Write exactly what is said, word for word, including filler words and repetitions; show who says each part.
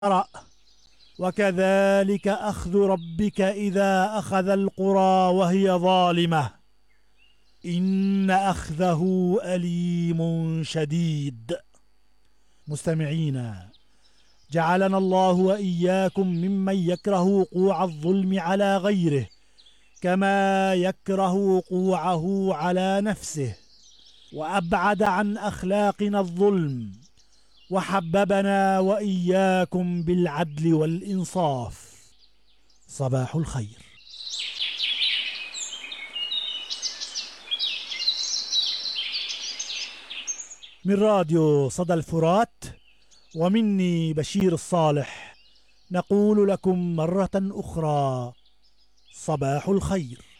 Speaker 1: قرأ وكذلك أخذ ربك إذا أخذ القرى وهي ظالمة إن أخذه أليم شديد. مستمعينا، جعلنا الله وإياكم ممن يكره وقوع الظلم على غيره كما يكره وقوعه على نفسه، وأبعد عن أخلاقنا الظلم، وحببنا وإياكم بالعدل والإنصاف. صباح الخير. من راديو صدى الفرات ومني بشير الصالح نقول لكم مرة أخرى صباح الخير.